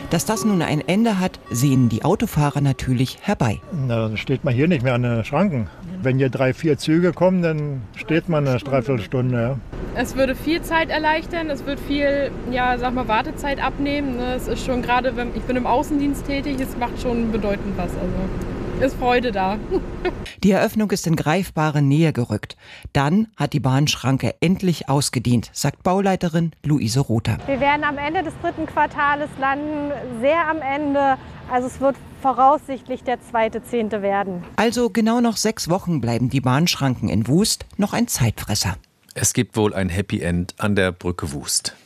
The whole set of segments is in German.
Dass das nun ein Ende hat, sehen die Autofahrer natürlich herbei. Na, dann steht man hier nicht mehr an den Schranken. Wenn hier 3, 4 Züge kommen, dann steht man eine Dreiviertelstunde. Ja. Es würde viel Zeit erleichtern, es wird viel, Wartezeit abnehmen. Es ist schon gerade, ich bin im Außendienst tätig, es macht schon bedeutend was. Also ist Freude da. Die Eröffnung ist in greifbare Nähe gerückt. Dann hat die Bahnschranke endlich ausgedient, sagt Bauleiterin Luise Rother. Wir werden am Ende des 3. Quartales landen, sehr am Ende. Also es wird voraussichtlich der 2.10. werden. Also genau noch 6 Wochen bleiben die Bahnschranken in Wust noch ein Zeitfresser. Es gibt wohl ein Happy End an der Brücke Wust.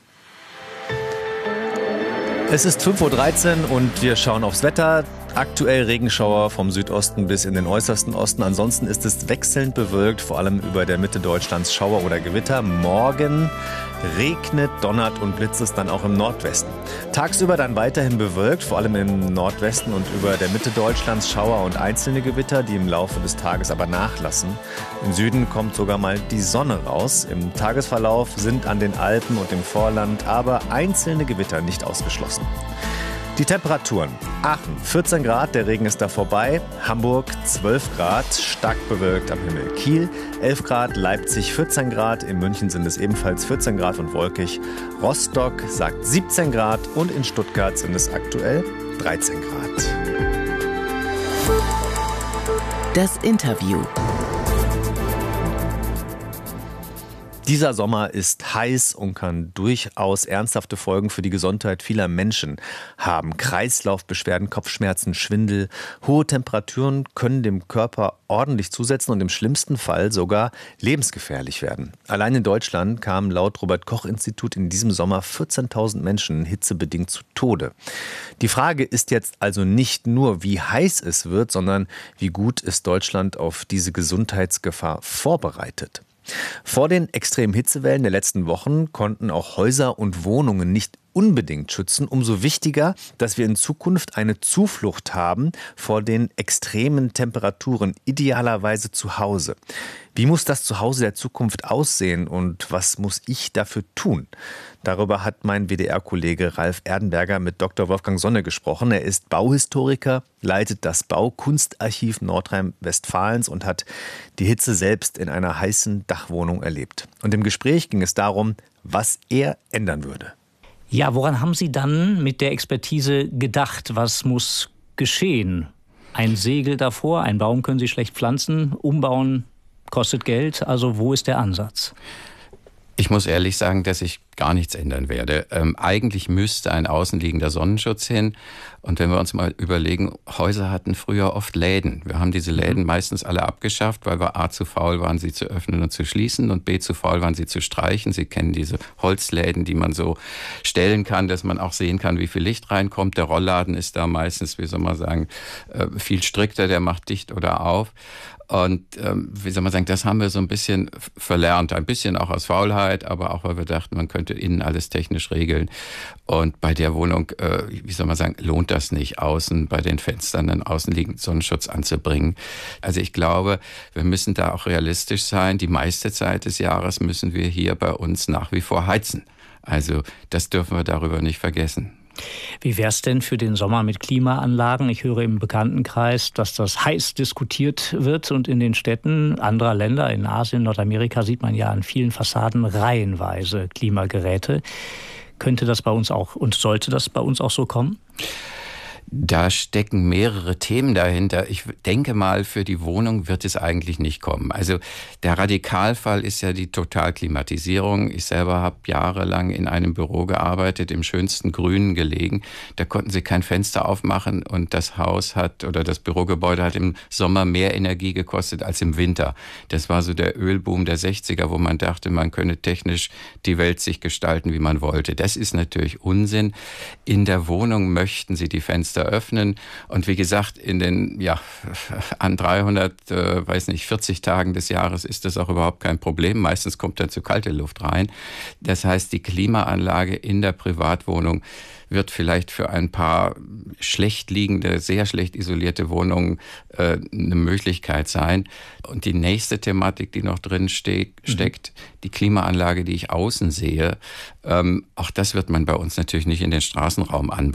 Es ist 5:13 Uhr und wir schauen aufs Wetter. Aktuell Regenschauer vom Südosten bis in den äußersten Osten. Ansonsten ist es wechselnd bewölkt, vor allem über der Mitte Deutschlands Schauer oder Gewitter. Morgen regnet, donnert und blitzt es dann auch im Nordwesten. Tagsüber dann weiterhin bewölkt, vor allem im Nordwesten und über der Mitte Deutschlands Schauer und einzelne Gewitter, die im Laufe des Tages aber nachlassen. Im Süden kommt sogar mal die Sonne raus. Im Tagesverlauf sind an den Alpen und im Vorland aber einzelne Gewitter nicht ausgeschlossen. Die Temperaturen. Aachen 14 Grad, der Regen ist da vorbei. Hamburg 12 Grad, stark bewölkt am Himmel. Kiel 11 Grad, Leipzig 14 Grad, in München sind es ebenfalls 14 Grad und wolkig. Rostock sagt 17 Grad und in Stuttgart sind es aktuell 13 Grad. Das Interview. Dieser Sommer ist heiß und kann durchaus ernsthafte Folgen für die Gesundheit vieler Menschen haben. Kreislaufbeschwerden, Kopfschmerzen, Schwindel, hohe Temperaturen können dem Körper ordentlich zusetzen und im schlimmsten Fall sogar lebensgefährlich werden. Allein in Deutschland kamen laut Robert-Koch-Institut in diesem Sommer 14.000 Menschen hitzebedingt zu Tode. Die Frage ist jetzt also nicht nur, wie heiß es wird, sondern wie gut ist Deutschland auf diese Gesundheitsgefahr vorbereitet. Vor den extremen Hitzewellen der letzten Wochen konnten auch Häuser und Wohnungen nicht unbedingt schützen. Umso wichtiger, dass wir in Zukunft eine Zuflucht haben vor den extremen Temperaturen, idealerweise zu Hause. Wie muss das Zuhause der Zukunft aussehen und was muss ich dafür tun? Darüber hat mein WDR-Kollege Ralf Erdenberger mit Dr. Wolfgang Sonne gesprochen. Er ist Bauhistoriker, leitet das Baukunstarchiv Nordrhein-Westfalens und hat die Hitze selbst in einer heißen Dachwohnung erlebt. Und im Gespräch ging es darum, was er ändern würde. Ja, woran haben Sie dann mit der Expertise gedacht? Was muss geschehen? Ein Segel davor, einen Baum können Sie schlecht pflanzen, umbauen kostet Geld. Also wo ist der Ansatz? Ich muss ehrlich sagen, dass ich gar nichts ändern werde. Eigentlich müsste ein außenliegender Sonnenschutz hin. Und wenn wir uns mal überlegen, Häuser hatten früher oft Läden. Wir haben diese Läden meistens alle abgeschafft, weil wir A, zu faul waren, sie zu öffnen und zu schließen und B, zu faul waren, sie zu streichen. Sie kennen diese Holzläden, die man so stellen kann, dass man auch sehen kann, wie viel Licht reinkommt. Der Rollladen ist da meistens, wie soll man sagen, viel strikter, der macht dicht oder auf. Und wie soll man sagen, das haben wir so ein bisschen verlernt. Ein bisschen auch aus Faulheit, aber auch, weil wir dachten, man könnte innen alles technisch regeln. Und bei der Wohnung, wie soll man sagen, lohnt das nicht, außen bei den Fenstern einen außenliegenden Sonnenschutz anzubringen. Also ich glaube, wir müssen da auch realistisch sein. Die meiste Zeit des Jahres müssen wir hier bei uns nach wie vor heizen. Also das dürfen wir darüber nicht vergessen. Wie wäre es denn für den Sommer mit Klimaanlagen? Ich höre im Bekanntenkreis, dass das heiß diskutiert wird und in den Städten anderer Länder, in Asien, Nordamerika, sieht man ja an vielen Fassaden reihenweise Klimageräte. Könnte das bei uns auch und sollte das bei uns auch so kommen? Da stecken mehrere Themen dahinter. Ich denke mal, für die Wohnung wird es eigentlich nicht kommen. Also der Radikalfall ist ja die Totalklimatisierung. Ich selber habe jahrelang in einem Büro gearbeitet, im schönsten Grünen gelegen. Da konnten sie kein Fenster aufmachen und das Haus hat oder das Bürogebäude hat im Sommer mehr Energie gekostet als im Winter. Das war so der Ölboom der 60er, wo man dachte, man könne technisch die Welt sich gestalten, wie man wollte. Das ist natürlich Unsinn. In der Wohnung möchten sie die Fenster öffnen. Und wie gesagt, in den an 340 Tagen des Jahres ist das auch überhaupt kein Problem. Meistens kommt dann zu kalte Luft rein. Das heißt, die Klimaanlage in der Privatwohnung wird vielleicht für ein paar schlecht liegende, sehr schlecht isolierte Wohnungen eine Möglichkeit sein. Und die nächste Thematik, die noch drin steckt, die Klimaanlage, die ich außen sehe, auch das wird man bei uns natürlich nicht in den Straßenraum anbringen.